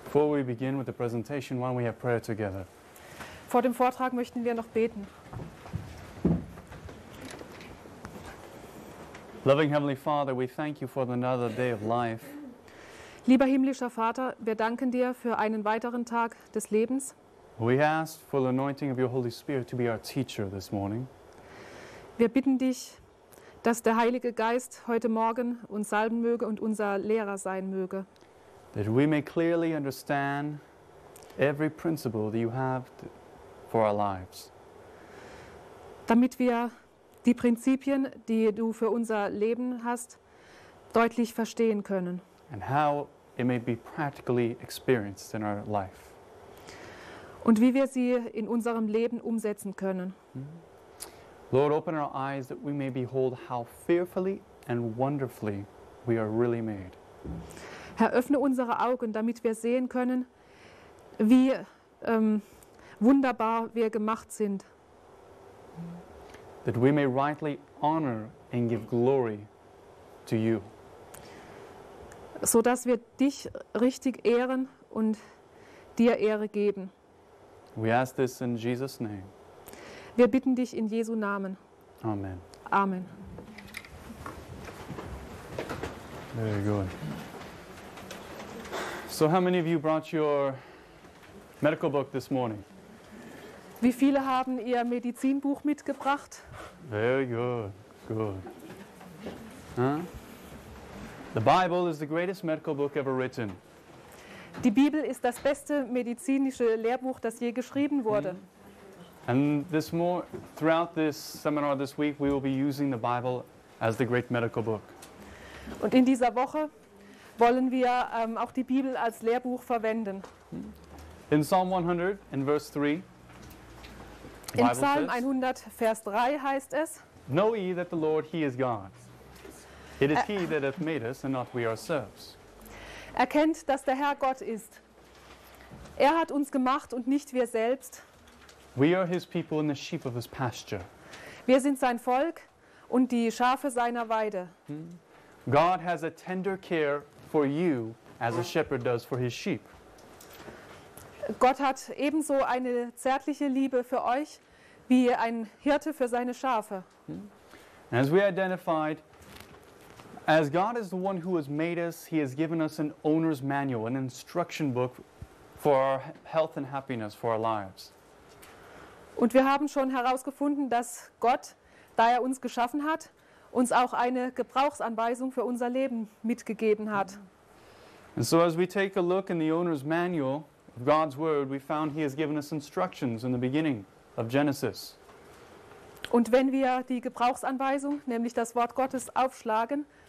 Before we begin with the presentation, why don't we have prayer together? Vor dem Vortrag möchten wir noch beten. Loving Heavenly Father, we thank you for another day of life. Lieber himmlischer Vater, wir danken dir für einen weiteren Tag des Lebens. We ask for the anointing of your Holy Spirit to be our teacher this morning. Wir bitten dich, dass der Heilige Geist heute Morgen uns salben möge und unser Lehrer sein möge. That we may clearly understand every principle that you have for our lives. Damit wir die Prinzipien, die du für unser Leben hast, deutlich verstehen können. And how it may be practically experienced in our life. Und wie wir sie in unserem Leben umsetzen können. Lord, open our eyes that we may behold how fearfully and wonderfully we are really made. Herr, öffne unsere Augen, damit wir sehen können, wie wunderbar wir gemacht sind. That we may rightly honor and give glory to you. Sodass wir dich richtig ehren und dir Ehre geben. We ask this in Jesus' name. Wir bitten dich in Jesu Namen. Amen. Amen. Very good. So how many of you brought your medical book this morning? Wie viele haben ihr Medizinbuch mitgebracht? Very good. Good. Huh? The Bible is the greatest medical book ever written. Die Bibel ist das beste medizinische Lehrbuch, das je geschrieben wurde. And throughout this seminar this week, we will be using the Bible as the great medical book. Und in dieser Woche wollen wir auch die Bibel als Lehrbuch verwenden. In Psalm 100, in verse 3, the In Bible Psalm says, 100, Vers 3 heißt es: Know ye that the Lord, He is God. It is He that hath made us, and not we ourselves. Erkennt, dass der Herr Gott ist. Er hat uns gemacht und nicht wir selbst. We are His people and the sheep of His pasture. Wir sind sein Volk und die Schafe seiner Weide. God has a tender care for you as a shepherd does for his sheep. Gott hat ebenso eine zärtliche Liebe für euch, wie ein Hirte für seine Schafe. As we identified, as God is the one who has made us, He has given us an owner's manual, an instruction book for our health and happiness, for our lives. Und wir haben schon herausgefunden, dass Gott, da er uns geschaffen hat, uns auch eine Gebrauchsanweisung für unser Leben mitgegeben hat. And so as we take a look in the owner's manual of God's Word, we found He has given us instructions in the beginning of Genesis. Und wenn wir die Gebrauchsanweisung, nämlich das Wort Gottes, aufschlagen,